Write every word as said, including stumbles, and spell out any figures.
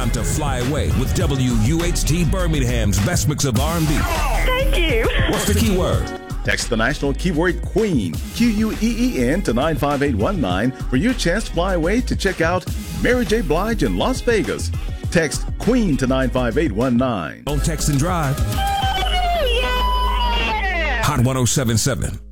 time to fly away with W U H T Birmingham's best mix of R and B. Thank you. What's the key word? Text the national keyword QUEEN, Q U E E N, to nine five eight one nine for your chance to fly away to check out Mary J. Blige in Las Vegas. Text QUEEN to nine five eight one nine. Don't text and drive. Yeah. Hot one oh seven point seven.